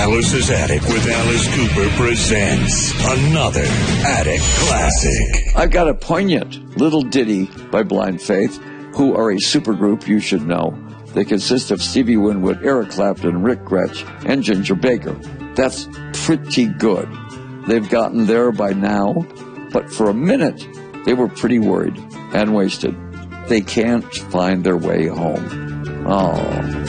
Alice's Attic with Alice Cooper presents another Attic Classic. I've got a poignant little ditty by Blind Faith, who are a supergroup you should know. They consist of Stevie Winwood, Eric Clapton, Rick Gretsch, and Ginger Baker. That's pretty good. They've gotten there by now, but for a minute, they were pretty worried and wasted. They can't find their way home. Oh.